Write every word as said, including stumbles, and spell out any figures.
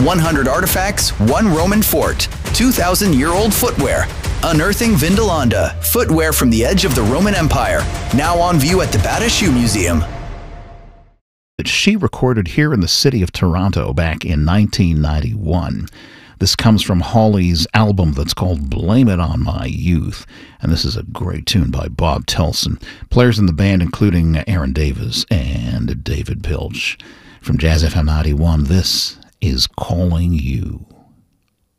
one hundred artifacts, one Roman fort, two thousand year old footwear. Unearthing Vindolanda, footwear from the edge of the Roman Empire. Now on view at the Bata Shoe Museum. She recorded here in the city of Toronto back in nineteen ninety-one. This comes from Holly's album that's called Blame It On My Youth, and this is a great tune by Bob Telson. Players in the band including Aaron Davis and David Pilch. From Jazz F M ninety-one, this is Calling You.